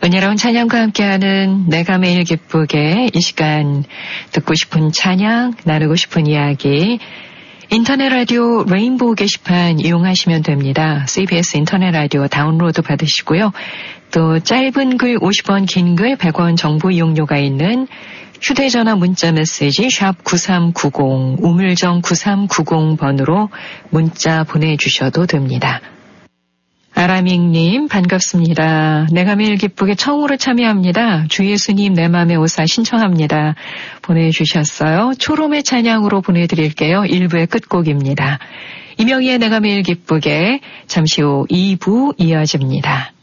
은혜로운 찬양과 함께하는 내가 매일 기쁘게 이 시간 듣고 싶은 찬양, 나누고 싶은 이야기 인터넷 라디오 레인보우 게시판 이용하시면 됩니다. CBS 인터넷 라디오 다운로드 받으시고요. 또 짧은 글 50원, 긴 글 100원 정보 이용료가 있는 휴대전화 문자 메시지 샵 9390 우물정 9390번으로 문자 보내주셔도 됩니다. 아라밍님 반갑습니다. 내가 매일 기쁘게 처음으로 참여합니다. 주 예수님 내 맘에 오사 신청합니다. 보내주셨어요. 초롬의 찬양으로 보내드릴게요. 1부의 끝곡입니다. 이명희의 내가 매일 기쁘게 잠시 후 2부 이어집니다.